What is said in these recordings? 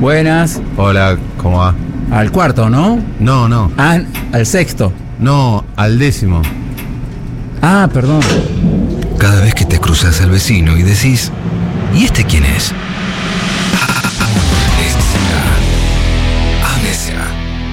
Buenas. Hola, ¿cómo va? Al cuarto, ¿no? No. Ah, al sexto. No, al 10º. Ah, perdón. Cada vez que te cruzas al vecino y decís, ¿y este quién es? Amnesia.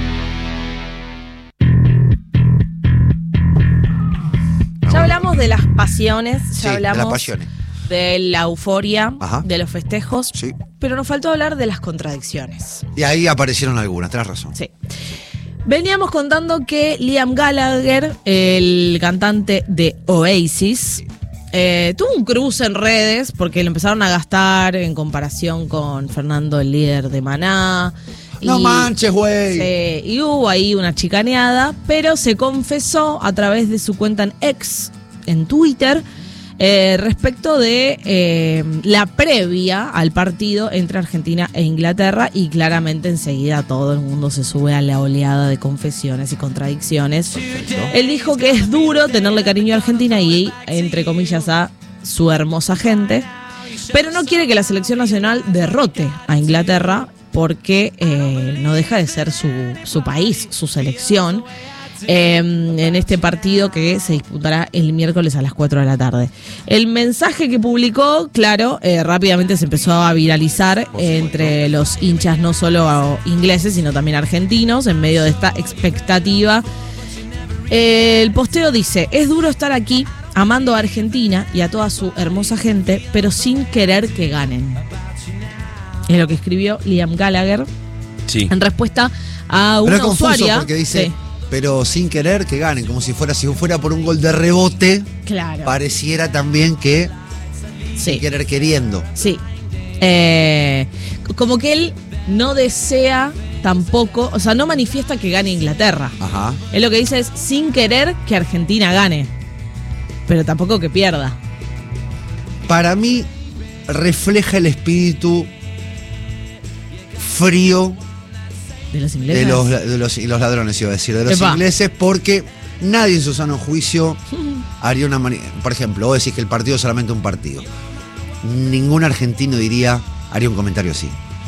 Ya hablamos de las pasiones, Sí, ya de hablamos las pasiones. de la euforia, Ajá. de los festejos, Sí. pero nos faltó hablar de las contradicciones. Y ahí aparecieron algunas, tenés razón. Sí. Veníamos contando que Liam Gallagher, el cantante de Oasis, tuvo un cruce en redes porque lo empezaron a gastar en comparación con Fernando, el líder de Maná. No manches, güey. Sí, y hubo ahí una chicaneada, pero se confesó a través de su cuenta en X, en Twitter, respecto de la previa al partido entre Argentina e Inglaterra, y claramente enseguida todo el mundo se sube a la oleada de confesiones y contradicciones. Él dijo que es duro tenerle cariño a Argentina y, entre comillas, a su hermosa gente, pero no quiere que la selección nacional derrote a Inglaterra porque no deja de ser su país, su selección, en este partido que se disputará el miércoles a las 4 de la tarde. El mensaje que publicó, claro, rápidamente se empezó a viralizar entre los hinchas no solo ingleses, sino también argentinos, en medio de esta expectativa. El posteo dice: es duro estar aquí amando a Argentina y a toda su hermosa gente, pero sin querer que ganen. Es lo que escribió Liam Gallagher, Sí. en respuesta a Pero una es confuso usuaria. porque dice, Sí, pero sin querer que ganen, como si fuera por un gol de rebote, claro. pareciera también que sin Sí, querer queriendo. sí. Como que él no desea tampoco, o sea, no manifiesta que gane Inglaterra. Ajá. Él lo que dice es sin querer que Argentina gane, pero tampoco que pierda. Para mí refleja el espíritu frío De los ingleses. y los ladrones, iba a decir, de los Epa. ingleses, porque nadie en su sano juicio haría una por ejemplo, vos decís que el partido es solamente un partido. Ningún argentino haría un comentario así.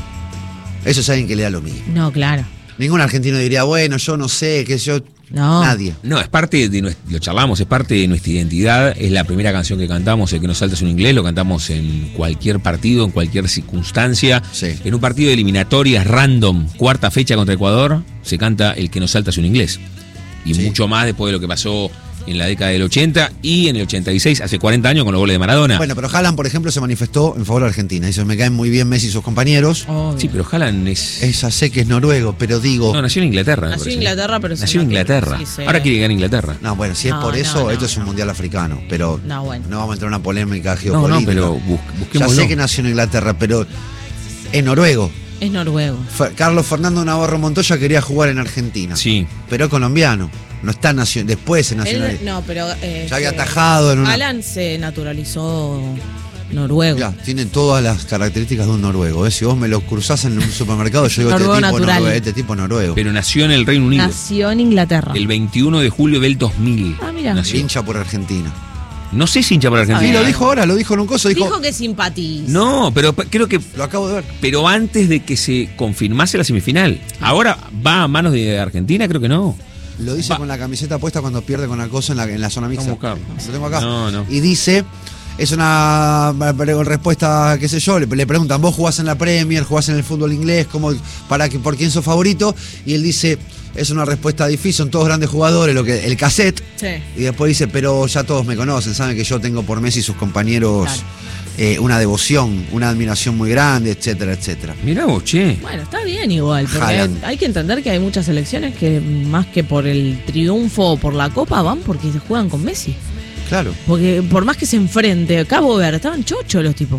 Eso es alguien que le da lo mismo. No, claro. Ningún argentino diría, bueno, yo no sé, que yo... No. Nadie. No, es parte de lo charlamos, es parte de nuestra identidad, es la primera canción que cantamos, el que nos salta es un inglés, lo cantamos en cualquier partido, en cualquier circunstancia. Sí. En un partido de eliminatorias random, cuarta fecha contra Ecuador, se canta el que nos salta es un inglés. Y Sí. mucho más después de lo que pasó en la década del 80 y en el 86, hace 40 años con los goles de Maradona. Bueno, pero Haaland, por ejemplo, se manifestó en favor de Argentina. Dice, me caen muy bien Messi y sus compañeros. Obvio. Sí, pero Haaland es... Esa sé que es noruego, pero digo... No, nació en Inglaterra. me Nació en parece. Inglaterra, pero Nació en se Inglaterra. sí, sí. Ahora quiere ganar Inglaterra. No, bueno, si es No, por no, eso, no, esto es un no. mundial africano. Pero No, bueno. no vamos a entrar en una polémica No, geopolítica. no, pero Ya busquémoslo. sé que nació en Inglaterra, pero es noruego. Es noruego. Carlos Fernando Navarro Montoya quería jugar en Argentina. Sí. Pero es colombiano. No está después se nacionalizó. Él, no, pero Ya había atajado en una... Alan se naturalizó noruego. Ya, tiene todas las características de un noruego. Si vos me lo cruzás en un supermercado, yo digo, Noruego natural. este tipo noruego. Pero nació en el Reino Unido. Nació en Inglaterra. El 21 de julio del 2000. Ah, mira. Nació. Hincha por Argentina. No sé si hincha por Argentina. Sí, bien. lo dijo ahora, lo dijo en un coso. Dijo que simpatiza. No, pero creo que... Lo acabo de ver. Pero antes de que se confirmase la semifinal. Ahora va a manos de Argentina, creo que no. Lo dice Va. con la camiseta puesta cuando pierde con Acoso en la zona mixta. Vamos a buscarlo. Lo tengo acá. No. Y dice, es una respuesta, qué sé yo, le preguntan, vos jugás en la Premier, jugás en el fútbol inglés, ¿por quién sos favorito? Y él dice, es una respuesta difícil, son todos grandes jugadores, el cassette. Sí. Y después dice, pero ya todos me conocen, saben que yo tengo por Messi y sus compañeros una devoción, una admiración muy grande, etcétera, etcétera. Mirá vos, che. Bueno, está bien igual, porque Haaland. hay que entender que hay muchas selecciones que más que por el triunfo o por la copa van porque se juegan con Messi. Claro. Porque por más que se enfrente, Cabo Verde, estaban chochos los tipos.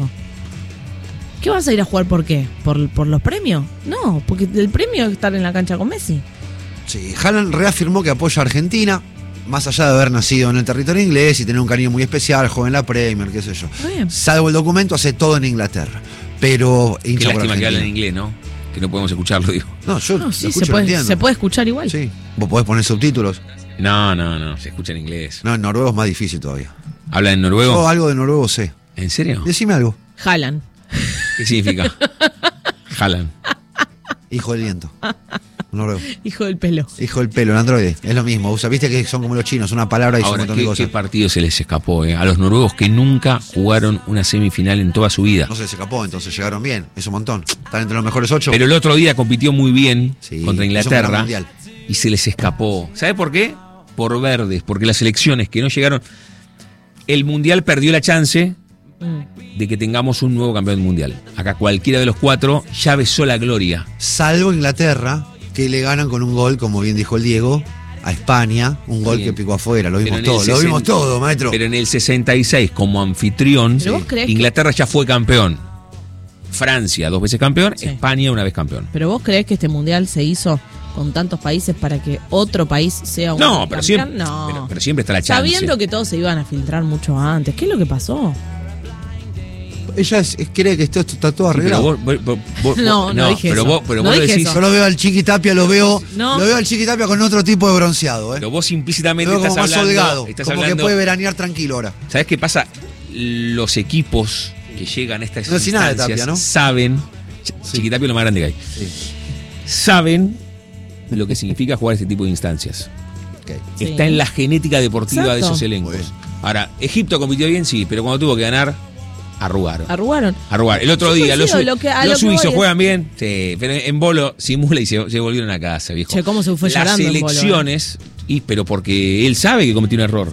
¿Qué vas a ir a jugar por qué? ¿Por los premios? No, porque el premio es estar en la cancha con Messi. Sí, Haaland reafirmó que apoya a Argentina, más allá de haber nacido en el territorio inglés y tener un cariño muy especial, juega en la Premier, qué sé yo. Está bien. Salvo el documento, hace todo en Inglaterra. Pero Qué hincha por lástima que habla en Argentina. inglés, ¿no? Que no podemos escucharlo, digo. No, yo No, lo sí, escucho, se lo entiendo. puede escuchar igual. Sí. Vos podés poner subtítulos. No, se escucha en inglés. No, en noruego es más difícil todavía. ¿Habla en Yo noruego? algo de noruego sé. ¿En serio? Decime algo. Haaland. ¿Qué significa? Haaland. Hijo del viento. Noruego. Hijo del pelo. Hijo del pelo, el androide. Es lo mismo. Usa, viste que son como los chinos, una palabra y son un Ahora, montón de ¿qué cosas. partido se les escapó? A los noruegos que nunca jugaron una semifinal en toda su vida. No se les escapó, entonces llegaron bien. Es un montón. Están entre los mejores 8. Pero el otro día compitió muy bien Sí, contra hizo un gran Inglaterra mundial. y se les escapó. ¿Sabe por qué? Por verdes, porque las selecciones que no llegaron. El mundial perdió la chance de que tengamos un nuevo campeón mundial. Acá cualquiera de los 4 ya besó la gloria. Salvo Inglaterra, que le ganan con un gol, como bien dijo el Diego, a España. Un gol Bien. que picó afuera. Lo Pero vimos en todo. el Lo vimos 60 todo, maestro. Pero en el 66, como anfitrión, ¿Pero vos creés que- Inglaterra ya fue campeón. Francia, 2 veces campeón. Sí. España, 1 vez campeón. ¿Pero vos creés que este mundial se hizo con tantos países para que otro país sea un No, pero campeón? siempre, No. pero siempre está la chance. Sabiendo que todos se iban a filtrar mucho antes. ¿Qué es lo que pasó? Ella cree que esto está todo Sí, pero arreglado. No dije pero eso. vos, pero No vos dije decís, eso. Yo lo veo al Chiquitapia, lo veo al Chiquitapia con otro tipo de bronceado, pero vos implícitamente Lo veo estás como más hablando, holgado, estás como hablando, que puede veranear tranquilo ahora. ¿sabés qué pasa? Los equipos que llegan a estas No decís nada de instancias Tapia, ¿no? saben, Chiquitapia es lo más grande que hay, saben lo que significa jugar este tipo de instancias. Ok. Sí. Está en la genética deportiva de Exacto. esos elencos. Muy bien. Ahora, Egipto compitió bien, sí, pero cuando tuvo que ganar, arrugaron. Arrugaron. El otro Yo día, los, coincido, lo que- a lo los que voy suizos es- juegan bien, sí, pero en bolo simula y se volvieron a casa, viejo. Che, cómo se fue Las llorando en Bolo, elecciones, pero porque él sabe que cometió un error.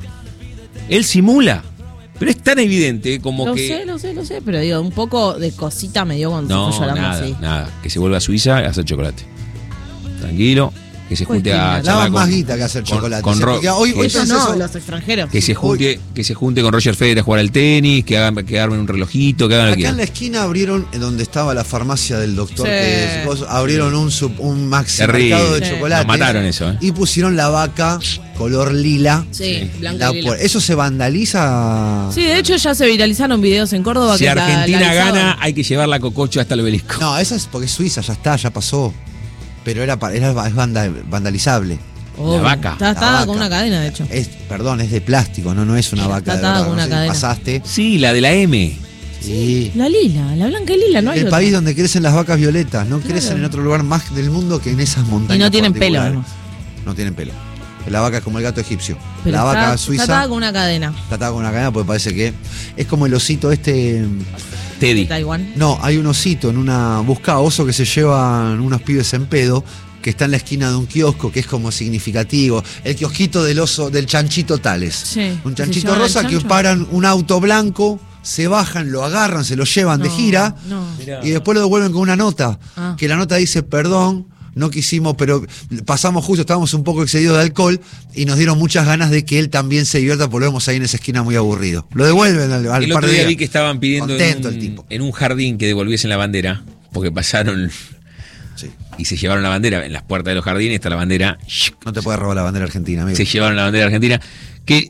Él simula, pero es tan evidente como Lo que... sé, pero digo, un poco de cosita me dio cuando No, se fue llorando así. nada. Que se vuelva a Suiza a hacer chocolate. Tranquilo, que se junte a Cualquiera. charlar Daban más con- guita que hacer chocolate. con Ro- Porque hoy que pensé Ellos no, eso. los extranjeros. que se junte con Roger Federer a jugar al tenis, que armen un relojito, que hagan lo que Acá en quieran. la esquina abrieron, donde estaba la farmacia del doctor, Sí. que es cosa, abrieron un maxi Terrible. mercado de Sí. chocolate. Nos mataron eso, ¿eh? Y pusieron la vaca color lila. Sí, blanca y lila. ¿Eso se vandaliza? Sí, de hecho ya se viralizaron videos en Córdoba Si que la Argentina alizaban. gana, hay que llevar la cococho hasta el obelisco. No, esa es porque es Suiza, ya está, ya pasó. Pero es vandalizable. Obvio. vaca. Está La atada vaca. con una cadena, de hecho. Perdón, es de plástico, no es una vaca Está de atada verdad. con una No sé si cadena. pasaste. Sí, la de la M. Sí. La lila, la blanca y lila, no hay El otra. país donde crecen las vacas violetas, no Claro. crecen en otro lugar más del mundo que en esas montañas. Y no tienen pelo, particulares. además. No tienen pelo. La vaca es como el gato egipcio. Pero la vaca está suiza atada con una cadena. está atada con una cadena porque parece que es como el osito De Teddy. Taiwán. No, hay un osito en una busca oso que se llevan unos pibes en pedo, que está en la esquina de un kiosco que es como significativo. El kiosquito del oso, del chanchito Tales. Sí. Un ¿Se chanchito llevan al rosa que chancho? paran un auto blanco, se bajan, lo agarran, se lo llevan de No, gira no. y después lo devuelven con una nota. Ah. Que la nota dice, perdón, no quisimos, pero pasamos justo, estábamos un poco excedidos de alcohol y nos dieron muchas ganas de que él también se divierta, porque lo vemos ahí en esa esquina muy aburrido. Lo devuelven al El par otro de día días. vi que estaban pidiendo Contento el tipo. en un jardín que devolviesen la bandera, porque pasaron Sí. y se llevaron la bandera. En las puertas de los jardines está la bandera. No te puedes robar la bandera argentina, amigo. Se llevaron la bandera argentina, que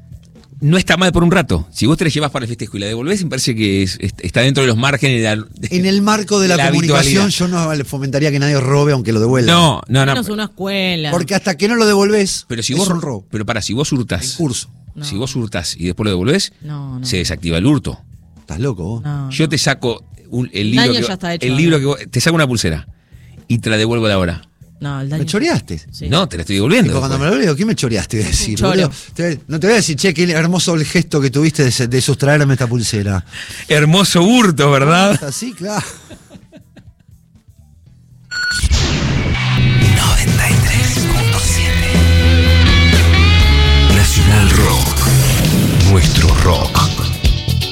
no está mal por un rato. Si vos te la llevas para el festejo y la devolvés, me parece que está dentro de los márgenes de En el marco de la comunicación, yo no le fomentaría que nadie robe aunque lo devuelva. No. Menos una escuela. Porque hasta que no lo devolvés, Pero si es vos un robo. Pero si vos hurtás, En curso. No. si vos hurtás y después lo devolvés, No. se desactiva el hurto. Estás loco vos. No, Yo te saco el daño libro, ya está hecho, el libro que te saco una pulsera y te la devuelvo a la hora. no, el daño. ¿Me choreaste? Sí. No, te la estoy devolviendo. Tipo, cuando me después. lo leo, ¿qué me choreaste? Voy a decir, Choro. boludo. No te voy a decir, che, qué hermoso el gesto que tuviste de sustraerme esta pulsera. Hermoso hurto, ¿verdad? Así, claro.